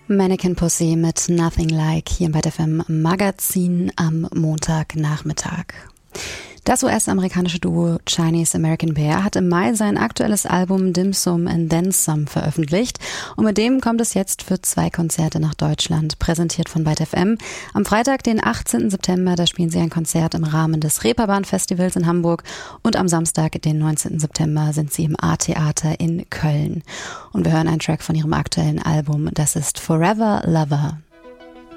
Mannequin Pussy mit Nothing Like hier bei FM Magazin am Montagnachmittag. Das US-amerikanische Duo Chinese American Bear hat im Mai sein aktuelles Album Dim Sum and Then Some veröffentlicht und mit dem kommt es jetzt für 2 Konzerte nach Deutschland, präsentiert von Byte FM. Am Freitag, den 18. September, da spielen sie ein Konzert im Rahmen des Reeperbahn-Festivals in Hamburg und am Samstag, den 19. September, sind sie im A-Theater in Köln. Und wir hören einen Track von ihrem aktuellen Album, das ist Forever Lover.